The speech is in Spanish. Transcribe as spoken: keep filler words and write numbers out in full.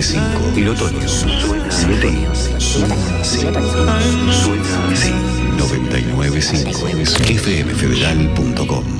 y cinco. El otoño suena así. Suena así. Suena así. noventa y nueve punto cinco. F M federal punto com.